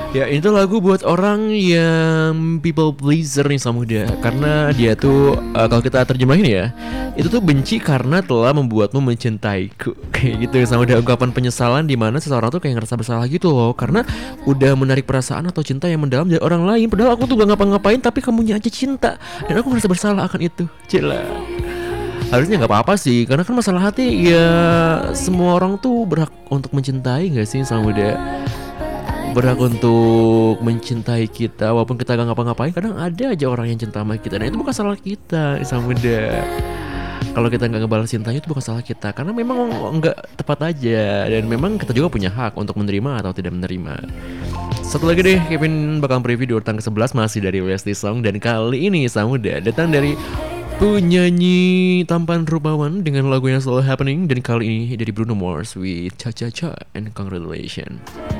Ya itu lagu buat orang yang people pleaser nih Samuda. Karena dia tuh kalau kita terjemahin ya, itu tuh benci karena telah membuatmu mencintaiku. Kayak gitu Samuda, ungkapan penyesalan di mana seseorang tuh kayak ngerasa bersalah gitu loh, karena udah menarik perasaan atau cinta yang mendalam dari orang lain. Padahal aku tuh gak ngapa-ngapain, tapi kamunya aja cinta dan aku ngerasa bersalah akan itu. Cila. Harusnya nggak apa-apa sih, karena kan masalah hati ya semua orang tuh berhak untuk mencintai nggak sih Samuda? Berhak untuk mencintai kita walaupun kita gak ngapa-ngapain. Kadang ada aja orang yang cinta sama kita dan itu bukan salah kita sama muda. Kalau kita nggak ngebalas cintanya itu bukan salah kita, karena memang nggak tepat aja dan memang kita juga punya hak untuk menerima atau tidak menerima. Satu lagi deh, Kevin bakal preview di urutan ke-11 masih dari Westy Song. Dan kali ini Samuda datang dari penyanyi tampan rupawan dengan lagu yang selalu happening. Dan kali ini dari Bruno Mars with Cha Cha Cha and Congratulations.